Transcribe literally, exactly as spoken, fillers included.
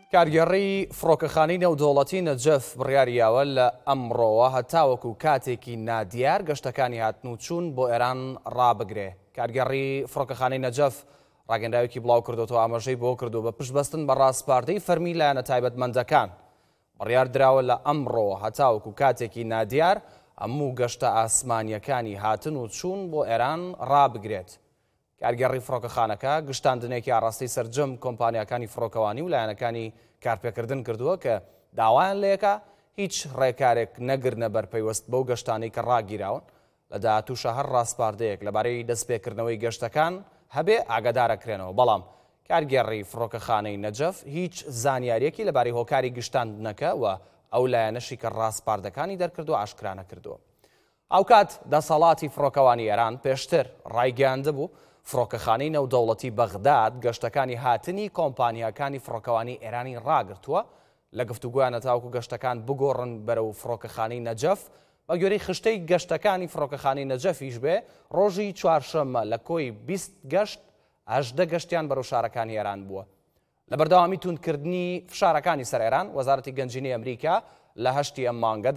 کارگەڕی فڕۆکەخانەی نێودەوڵەتی نەجەف بڕیاریاوە لە ئەمڕۆوە هەتاوەکو کاتێکی نادیار گەشتەکانی هاتن و چوون بۆ ئێران ڕابگرێ. کارگەڕی فڕۆکەخانەی نەجەف ڕاگەندراوێکی بڵاو کردوەوە ئاماژەی بۆ کردو بە پشتبەستن بە ڕاستپاردەی فەرمی لایەنە تایبەتمەندەکان. بڕیار دراوە لە ئەمڕۆوە هەتاوەکو کاتێکی نادیار هەموو گەشتە ئاسمانیەکانی هاتن و چوون بۆ ئێران ڕابگرێت. کارگەڕی فڕۆکەخانەکە گشتاندنێکی ئاڕاستی سەرجەم کۆمپانیاکانی فڕۆکەوانی و لایەنەکانی کارپێکردن کردووە کە داوایان لێکە هیچ ڕێکارێک نەگرنە بەرپەیوەست بەو گەشتانەی کە ڕاگیراون لە داهاتووشە هەر ڕاستپاردەیەک لەبارەی دەستپێکردنەوەی گەشتەکان هەبێ ئاگادارەکرێنەوە. بەڵام کارگەڕی فڕۆکەخانەی نەجەف هیچ زانیاریەکی لەبارەی هۆکاری گشتاندنەکە و ئەو لایەنەشی کە ڕاستپاردەکانی دەرکردو ئاشکرا نەکردووە. ئەو کات دەسەڵاتی فڕۆکەوانی ئێران پێشتر ڕایگەیاندە بوو فڕۆکەخانەی نێودەوڵەتی بەغداد گەشتەکانی هاتنی کۆمپانیاکانی فڕۆکەوانی ئێرانی ڕاگرتووە لە گفتوگویانە تاوەکو گەشتەکان بگۆڕن بەرەو فڕۆکەخانەی نەجەف بە گوێرەی خشتەی گەشتەکانی فڕۆکەخانەی نەجەفیش بێ ڕۆژی چوارشەممە لە کۆی بیست گەشت هەژدە گەشتیان بەرەو شارەکانی ئێران بووە. لە بەردەوامی توندکردنی فشارەکانی سەر ئێران وەزارەتی گەنجینەی ئەمریکا لە هەشتی ئەم مانگەدا